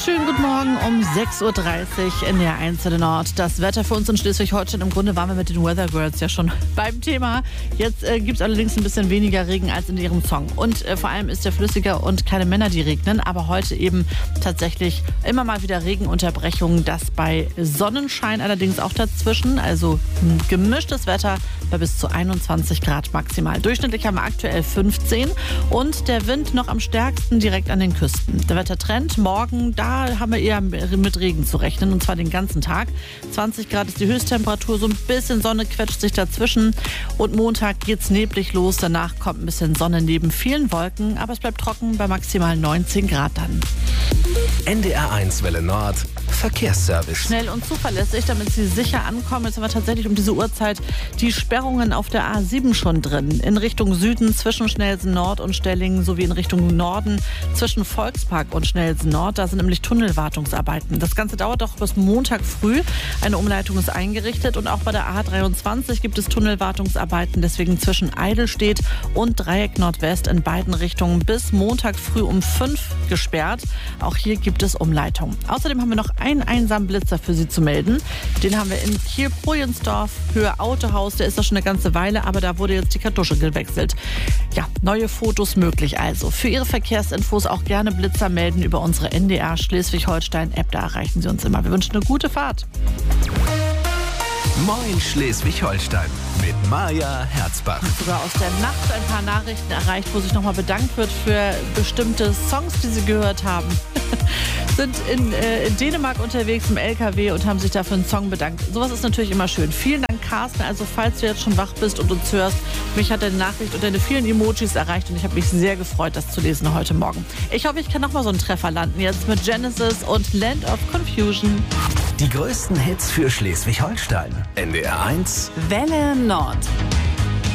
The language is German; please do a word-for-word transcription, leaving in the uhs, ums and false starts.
Schönen guten Morgen um sechs Uhr dreißig in der eins Nord. Das Wetter für uns in Schleswig-Holstein. Im Grunde waren wir mit den Weather Girls ja schon beim Thema. Jetzt äh, gibt es allerdings ein bisschen weniger Regen als in ihrem Song. Und äh, vor allem ist der flüssiger und keine Männer, die regnen. Aber heute eben tatsächlich immer mal wieder Regenunterbrechungen. Das bei Sonnenschein allerdings auch dazwischen. Also ein gemischtes Wetter bei bis zu einundzwanzig Grad maximal. Durchschnittlich haben wir aktuell fünfzehn. Und der Wind noch am stärksten direkt an den Küsten. Der Wettertrend morgen, da haben wir eher mit Regen zu rechnen, und zwar den ganzen Tag. zwanzig Grad ist die Höchsttemperatur, so ein bisschen Sonne quetscht sich dazwischen. Und Montag geht's neblig los, danach kommt ein bisschen Sonne neben vielen Wolken, aber es bleibt trocken bei maximal neunzehn Grad dann. N D R eins Welle Nord Verkehrsservice. Schnell und zuverlässig, damit Sie sicher ankommen. Jetzt haben wir tatsächlich um diese Uhrzeit die Sperrungen auf der A sieben schon drin. In Richtung Süden zwischen Schnellsen Nord und Stellingen sowie in Richtung Norden zwischen Volkspark und Schnellsen Nord. Da sind nämlich Tunnelwartungsarbeiten. Das Ganze dauert doch bis Montag früh. Eine Umleitung ist eingerichtet und auch bei der A dreiundzwanzig gibt es Tunnelwartungsarbeiten. Deswegen zwischen Eidelstedt und Dreieck Nordwest in beiden Richtungen bis Montag früh um fünf gesperrt. Auch hier gibt es Umleitung. Außerdem haben wir noch einen einsamen Blitzer für Sie zu melden. Den haben wir in Kiel-Projensdorf, Höhe Autohaus. Der ist da schon eine ganze Weile, aber da wurde jetzt die Kartusche gewechselt. Ja, neue Fotos möglich also. Für Ihre Verkehrsinfos auch gerne Blitzer melden über unsere N D R Schleswig-Holstein-App. Da erreichen Sie uns immer. Wir wünschen eine gute Fahrt. Moin Schleswig-Holstein mit Maja Herzbach. Sogar aus der Nacht ein paar Nachrichten erreicht, wo sich nochmal bedankt wird für bestimmte Songs, die Sie gehört haben. Sind in, äh, in Dänemark unterwegs im L K W und haben sich dafür einen Song bedankt. Sowas ist natürlich immer schön. Vielen Dank, Carsten. Also falls du jetzt schon wach bist und uns hörst, mich hat deine Nachricht und deine vielen Emojis erreicht und ich habe mich sehr gefreut, das zu lesen heute Morgen. Ich hoffe, ich kann nochmal so einen Treffer landen jetzt mit Genesis und Land of Confusion. Die größten Hits für Schleswig-Holstein. N D R eins Welle Nord.